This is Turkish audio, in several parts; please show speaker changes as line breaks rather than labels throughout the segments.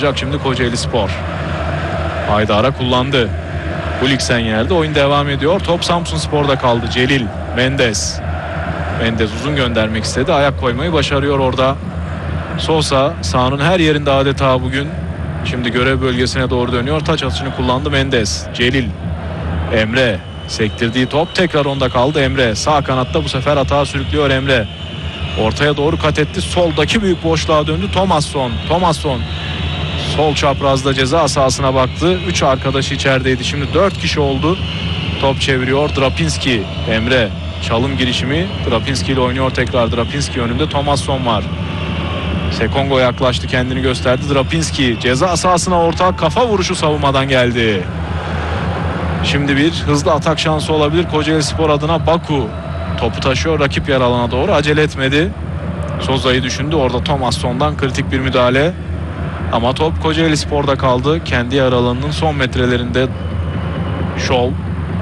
kullanacak şimdi Kocaelispor. Haydar'a kullandı. Gulliksen yerde, oyun devam ediyor. Top Samsunspor'da kaldı. Celil, Mendes. Mendes uzun göndermek istedi. Ayak koymayı başarıyor orada. Sosa sahanın her yerinde adeta bugün. Şimdi görev bölgesine doğru dönüyor. Taç atışını kullandı Mendes. Celil. Emre. Sektirdiği top tekrar onda kaldı Emre. Sağ kanatta bu sefer hata sürüklüyor Emre. Ortaya doğru kat etti. Soldaki büyük boşluğa döndü. Thomasson. Sol çaprazda ceza sahasına baktı. 3 arkadaşı içerideydi. Şimdi 4 kişi oldu. Top çeviriyor Drapinski. Emre. Çalım girişimi. Drapinski ile oynuyor tekrar. Drapinski önünde, Thomasson var. Sekongo yaklaştı, kendini gösterdi. Drapinski ceza sahasına orta kafa vuruşu savunmadan geldi. Şimdi bir hızlı atak şansı olabilir Kocaelispor adına. Baku topu taşıyor rakip yer alana doğru, acele etmedi. Soza'yı düşündü, orada Thomasson'dan kritik bir müdahale. Ama top Kocaelispor'da kaldı. Kendi yer alanının son metrelerinde Şol.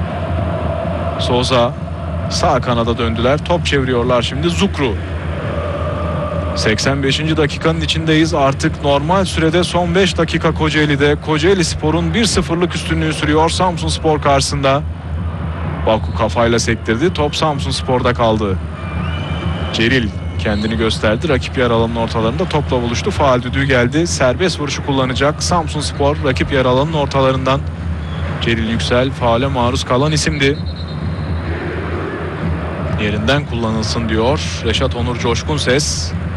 Soza sağ kanada döndüler. Top çeviriyorlar şimdi. Zukru. 85. dakikanın içindeyiz. Artık normal sürede son 5 dakika Kocaeli'de. Kocaelispor'un 1-0'lık üstünlüğü sürüyor Samsunspor karşısında. Baku kafayla sektirdi. Top Samsunspor'da kaldı. Celil kendini gösterdi. Rakip yer alanının ortalarında topla buluştu. Faul düdüğü geldi. Serbest vuruşu kullanacak Samsunspor rakip yer alanının ortalarından. Celil Yüksel faule maruz kalan isimdi. Yerinden kullanılsın diyor Reşat Onur Coşkun ses.